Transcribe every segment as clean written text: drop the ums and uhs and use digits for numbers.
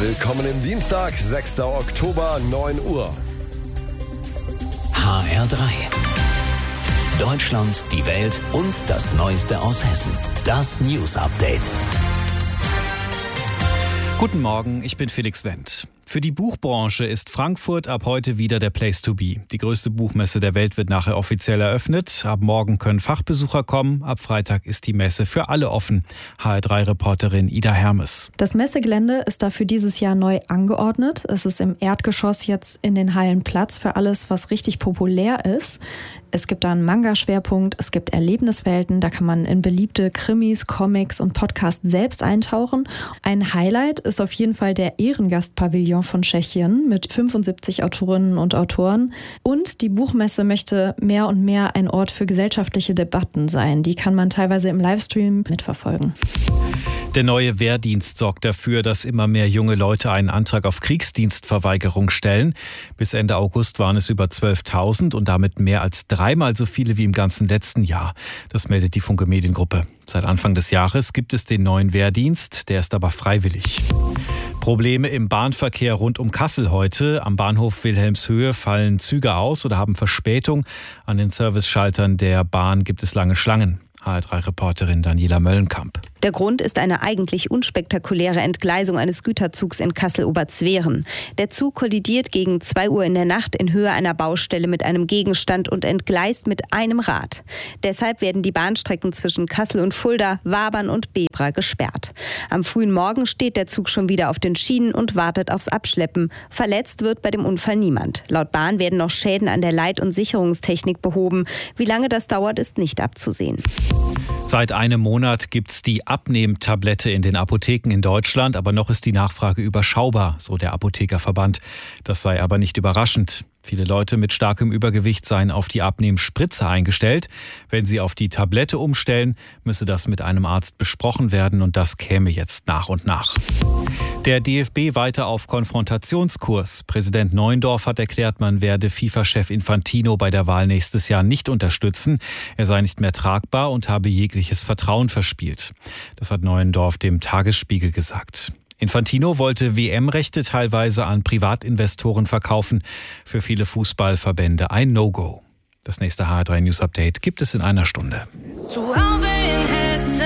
Willkommen im Dienstag, 6. Oktober, 9 Uhr. HR3. Deutschland, die Welt und das Neueste aus Hessen. Das News Update. Guten Morgen, ich bin Felix Wendt. Für die Buchbranche ist Frankfurt ab heute wieder der Place to be. Die größte Buchmesse der Welt wird nachher offiziell eröffnet. Ab morgen können Fachbesucher kommen. Ab Freitag ist die Messe für alle offen. HR3-Reporterin Ida Hermes. Das Messegelände ist dafür dieses Jahr neu angeordnet. Es ist im Erdgeschoss jetzt in den Hallen Platz für alles, was richtig populär ist. Es gibt da einen Manga-Schwerpunkt, es gibt Erlebniswelten, da kann man in beliebte Krimis, Comics und Podcasts selbst eintauchen. Ein Highlight ist auf jeden Fall der Ehrengastpavillon von Tschechien mit 75 Autorinnen und Autoren. Und die Buchmesse möchte mehr und mehr ein Ort für gesellschaftliche Debatten sein. Die kann man teilweise im Livestream mitverfolgen. Der neue Wehrdienst sorgt dafür, dass immer mehr junge Leute einen Antrag auf Kriegsdienstverweigerung stellen. Bis Ende August waren es über 12.000 und damit mehr als dreimal so viele wie im ganzen letzten Jahr. Das meldet die Funke Mediengruppe. Seit Anfang des Jahres gibt es den neuen Wehrdienst, der ist aber freiwillig. Probleme im Bahnverkehr rund um Kassel heute. Am Bahnhof Wilhelmshöhe fallen Züge aus oder haben Verspätung. An den Serviceschaltern der Bahn gibt es lange Schlangen. HR3-Reporterin Daniela Möllenkamp. Der Grund ist eine eigentlich unspektakuläre Entgleisung eines Güterzugs in Kassel-Oberzweren. Der Zug kollidiert gegen 2 Uhr in der Nacht in Höhe einer Baustelle mit einem Gegenstand und entgleist mit einem Rad. Deshalb werden die Bahnstrecken zwischen Kassel und Fulda, Wabern und Bebra gesperrt. Am frühen Morgen steht der Zug schon wieder auf den Schienen und wartet aufs Abschleppen. Verletzt wird bei dem Unfall niemand. Laut Bahn werden noch Schäden an der Leit- und Sicherungstechnik behoben. Wie lange das dauert, ist nicht abzusehen. Seit einem Monat gibt's die Abnehmtablette in den Apotheken in Deutschland, aber noch ist die Nachfrage überschaubar, so der Apothekerverband. Das sei aber nicht überraschend. Viele Leute mit starkem Übergewicht seien auf die Abnehmspritze eingestellt. Wenn sie auf die Tablette umstellen, müsse das mit einem Arzt besprochen werden und das käme jetzt nach und nach. Der DFB weiter auf Konfrontationskurs. Präsident Neuendorf hat erklärt, man werde FIFA-Chef Infantino bei der Wahl nächstes Jahr nicht unterstützen. Er sei nicht mehr tragbar und habe jegliches Vertrauen verspielt. Das hat Neuendorf dem Tagesspiegel gesagt. Infantino wollte WM-Rechte teilweise an Privatinvestoren verkaufen. Für viele Fußballverbände ein No-Go. Das nächste HR3 News Update gibt es in einer Stunde. Zu Hause in Hessen.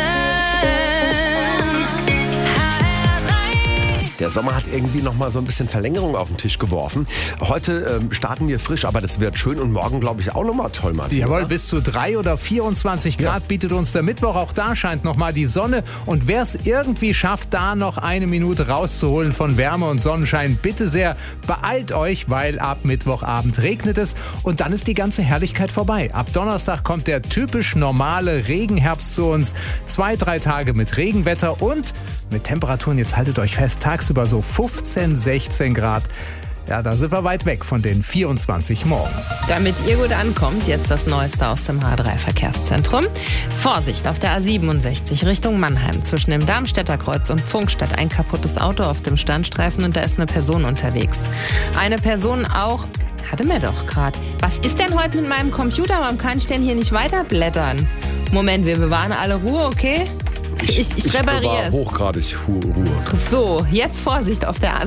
Der Sommer hat irgendwie noch mal so ein bisschen Verlängerung auf den Tisch geworfen. Heute starten wir frisch, aber das wird schön und morgen, glaube ich, auch noch mal toll, Martin. Jawohl, oder? bis zu 3 oder 24 Grad bietet uns der Mittwoch. Auch da scheint noch mal die Sonne. Und wer es irgendwie schafft, da noch eine Minute rauszuholen von Wärme und Sonnenschein, bitte sehr, beeilt euch, weil ab Mittwochabend regnet es und dann ist die ganze Herrlichkeit vorbei. Ab Donnerstag kommt der typisch normale Regenherbst zu uns. 2-3 Tage mit Regenwetter und mit Temperaturen, jetzt haltet euch fest, tagsüber so 15, 16 Grad. Ja, da sind wir weit weg von den 24 morgen. Damit ihr gut ankommt, jetzt das Neueste aus dem H3-Verkehrszentrum. Vorsicht auf der A67 Richtung Mannheim. Zwischen dem Darmstädter Kreuz und Pfungstadt ein kaputtes Auto auf dem Standstreifen und da ist eine Person unterwegs. Eine Person auch... Hatte mir doch gerade. Was ist denn heute mit meinem Computer? Warum kann ich denn hier nicht weiterblättern? Moment, wir bewahren alle Ruhe, okay? Ich repariere es. Hochgradig Ruhe. So, jetzt Vorsicht auf der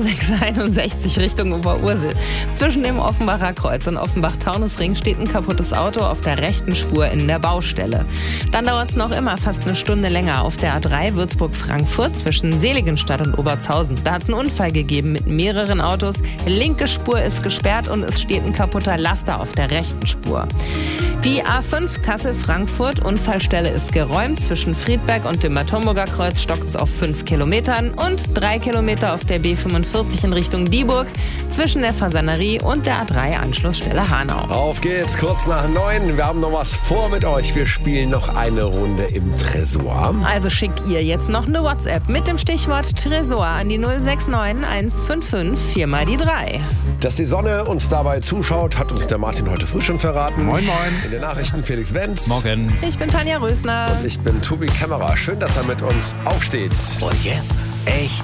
A661 Richtung Oberursel. Zwischen dem Offenbacher Kreuz und Offenbach-Taunusring steht ein kaputtes Auto auf der rechten Spur in der Baustelle. Dann dauert es noch immer fast eine Stunde länger auf der A3 Würzburg-Frankfurt zwischen Seligenstadt und Oberzhausen. Da hat es einen Unfall gegeben mit mehreren Autos. Linke Spur ist gesperrt und es steht ein kaputter Laster auf der rechten Spur. Die A5 Kassel-Frankfurt, Unfallstelle ist geräumt. Zwischen Friedberg und dem Bad Homburger Kreuz stockt es auf 5 Kilometern und 3 Kilometer auf der B45 in Richtung Dieburg zwischen der Fasanerie und der A3-Anschlussstelle Hanau. Auf geht's, kurz nach 9. Wir haben noch was vor mit euch. Wir spielen noch eine Runde im Tresor. Also schickt ihr jetzt noch eine WhatsApp mit dem Stichwort Tresor an die 069 155 4 mal die 3. Dass die Sonne uns dabei zuschaut, hat uns der Martin heute früh schon verraten. Moin, moin. In den Nachrichten Felix Wendt. Morgen. Ich bin Tanja Rösner. Ich bin Tobi Kämmerer. Schön, dass er mit uns aufsteht. Und jetzt echt